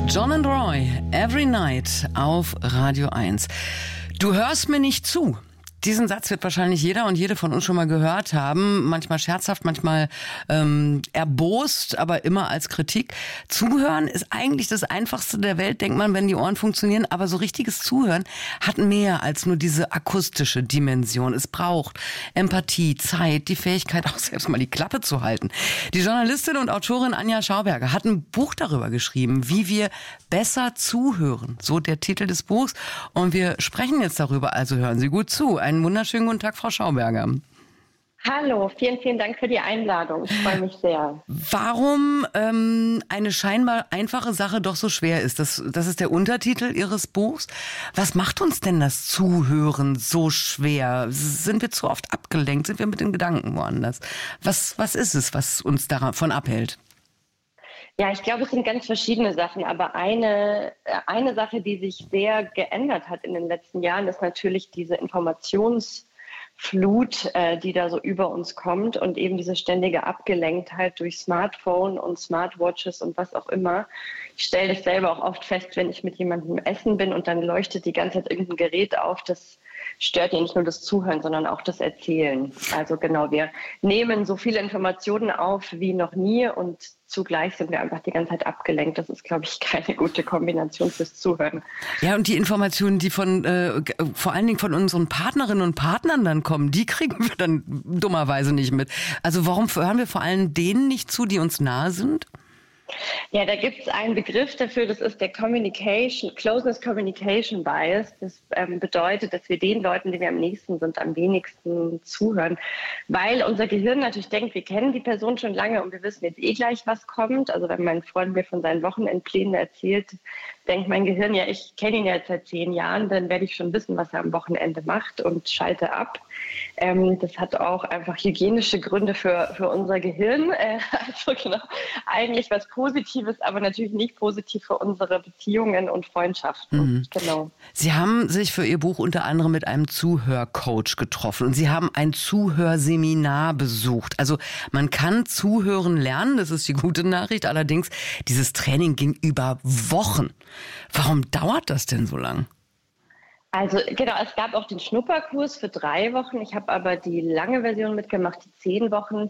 John and Roy, Every Night auf Radio 1. Du hörst mir nicht zu. Diesen Satz wird wahrscheinlich jeder und jede von uns schon mal gehört haben. Manchmal scherzhaft, manchmal erbost, aber immer als Kritik. Zuhören ist eigentlich das Einfachste der Welt, denkt man, wenn die Ohren funktionieren. Aber so richtiges Zuhören hat mehr als nur diese akustische Dimension. Es braucht Empathie, Zeit, die Fähigkeit, auch selbst mal die Klappe zu halten. Die Journalistin und Autorin Anja Schauberger hat ein Buch darüber geschrieben, wie wir besser zuhören. So der Titel des Buchs. Und wir sprechen jetzt darüber, also hören Sie gut zu. Einen wunderschönen guten Tag, Frau Schauberger. Hallo, vielen, vielen Dank für die Einladung. Ich freue mich sehr. Warum eine scheinbar einfache Sache doch so schwer ist, das ist der Untertitel Ihres Buchs. Was macht uns denn das Zuhören so schwer? Sind wir zu oft abgelenkt? Sind wir mit den Gedanken woanders? Was ist es, was uns davon abhält? Ja, ich glaube, es sind ganz verschiedene Sachen, aber eine Sache, die sich sehr geändert hat in den letzten Jahren, ist natürlich diese Informationsflut, die da so über uns kommt und eben diese ständige Abgelenktheit durch Smartphone und Smartwatches und was auch immer. Ich stelle das selber auch oft fest, wenn ich mit jemandem essen bin und dann leuchtet die ganze Zeit irgendein Gerät auf, das stört ja nicht nur das Zuhören, sondern auch das Erzählen. Also genau, wir nehmen so viele Informationen auf wie noch nie und zugleich sind wir einfach die ganze Zeit abgelenkt. Das ist, glaube ich, keine gute Kombination fürs Zuhören. Ja, und die Informationen, die vor allen Dingen von unseren Partnerinnen und Partnern dann kommen, die kriegen wir dann dummerweise nicht mit. Also warum hören wir vor allem denen nicht zu, die uns nahe sind? Ja, da gibt es einen Begriff dafür, das ist der Closeness Communication Bias. Das bedeutet, dass wir den Leuten, die wir am nächsten sind, am wenigsten zuhören, weil unser Gehirn natürlich denkt, wir kennen die Person schon lange und wir wissen jetzt eh gleich, was kommt. Also wenn mein Freund mir von seinen Wochenendplänen erzählt, denkt mein Gehirn, ja, ich kenne ihn jetzt seit 10 Jahren, dann werde ich schon wissen, was er am Wochenende macht und schalte ab. Das hat auch einfach hygienische Gründe für unser Gehirn. Also genau, eigentlich was Positives, aber natürlich nicht positiv für unsere Beziehungen und Freundschaften. Mhm. Genau. Sie haben sich für Ihr Buch unter anderem mit einem Zuhörcoach getroffen und Sie haben ein Zuhörseminar besucht. Also man kann zuhören lernen, das ist die gute Nachricht. Allerdings, dieses Training ging über Wochen. Warum dauert das denn so lang? Also genau, es gab auch den Schnupperkurs für 3 Wochen. Ich habe aber die lange Version mitgemacht, die 10 Wochen,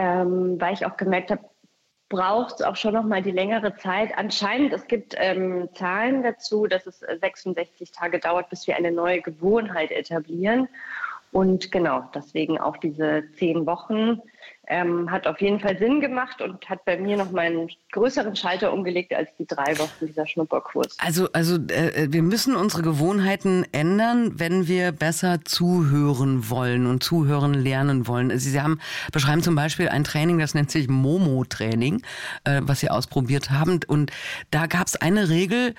weil ich auch gemerkt habe, braucht es auch schon noch mal die längere Zeit. Anscheinend, es gibt Zahlen dazu, dass es 66 Tage dauert, bis wir eine neue Gewohnheit etablieren. Und genau, deswegen auch diese 10 Wochen hat auf jeden Fall Sinn gemacht und hat bei mir noch mal einen größeren Schalter umgelegt als die 3 Wochen dieser Schnupperkurs. Also wir müssen unsere Gewohnheiten ändern, wenn wir besser zuhören wollen und zuhören lernen wollen. Sie beschreiben zum Beispiel ein Training, das nennt sich Momo-Training, was Sie ausprobiert haben. Und da gab es eine Regel,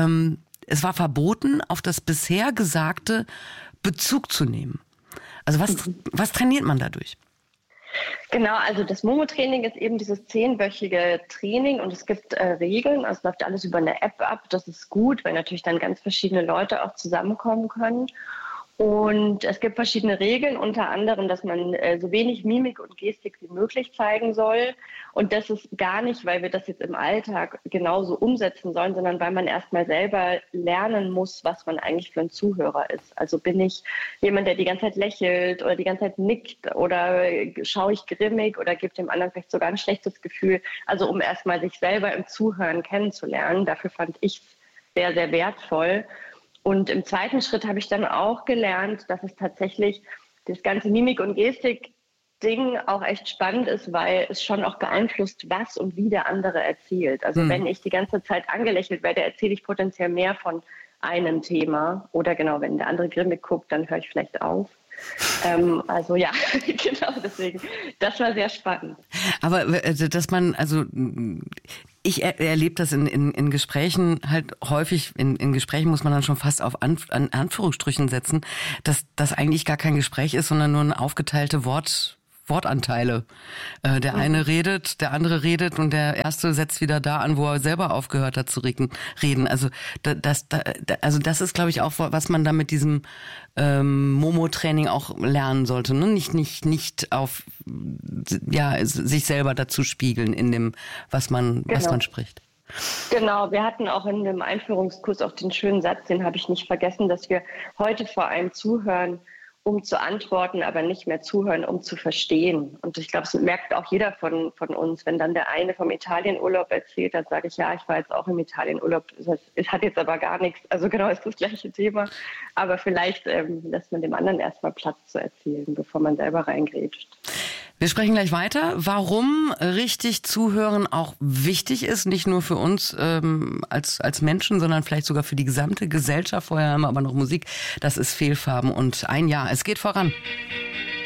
es war verboten, auf das bisher Gesagte Bezug zu nehmen. Also was trainiert man dadurch? Genau, also das Momo-Training ist eben dieses 10-wöchige Training und es gibt Regeln, also es läuft alles über eine App ab, das ist gut, weil natürlich dann ganz verschiedene Leute auch zusammenkommen können. Und es gibt verschiedene Regeln, unter anderem, dass man so wenig Mimik und Gestik wie möglich zeigen soll. Und das ist gar nicht, weil wir das jetzt im Alltag genauso umsetzen sollen, sondern weil man erstmal selber lernen muss, was man eigentlich für ein Zuhörer ist. Also bin ich jemand, der die ganze Zeit lächelt oder die ganze Zeit nickt oder schaue ich grimmig oder gebe dem anderen vielleicht sogar ein schlechtes Gefühl. Also um erstmal sich selber im Zuhören kennenzulernen. Dafür fand ich es sehr, sehr wertvoll. Und im zweiten Schritt habe ich dann auch gelernt, dass es tatsächlich das ganze Mimik- und Gestik-Ding auch echt spannend ist, weil es schon auch beeinflusst, was und wie der andere erzählt. Also wenn ich die ganze Zeit angelächelt werde, erzähle ich potenziell mehr von einem Thema. Oder genau, wenn der andere grimmig guckt, dann höre ich vielleicht auf. Also ja, genau, deswegen, das war sehr spannend. Aber dass man, also ich erlebe das in Gesprächen halt häufig, in Gesprächen muss man dann schon fast auf an Anführungsstrichen setzen, dass das eigentlich gar kein Gespräch ist, sondern nur eine aufgeteilte Wortanteile. Der eine redet, der andere redet und der erste setzt wieder da an, wo er selber aufgehört hat zu reden. Also das ist, glaube ich, auch, was man da mit diesem Momo-Training auch lernen sollte. Ne? Nicht auf sich selber dazu spiegeln in dem, was man spricht. Genau, wir hatten auch in dem Einführungskurs auch den schönen Satz, den habe ich nicht vergessen, dass wir heute vor allem zuhören, um zu antworten, aber nicht mehr zuhören, um zu verstehen. Und ich glaube, es merkt auch jeder von uns, wenn dann der eine vom Italienurlaub erzählt, dann sage ich, ja, ich war jetzt auch im Italienurlaub. Es hat jetzt aber gar nichts, also genau, ist das gleiche Thema. Aber vielleicht lässt man dem anderen erstmal Platz zu erzählen, bevor man selber reingrätscht. Wir sprechen gleich weiter, warum richtig zuhören auch wichtig ist, nicht nur für uns als Menschen, sondern vielleicht sogar für die gesamte Gesellschaft. Vorher haben wir aber noch Musik, das ist Fehlfarben und ein Jahr. Es geht voran.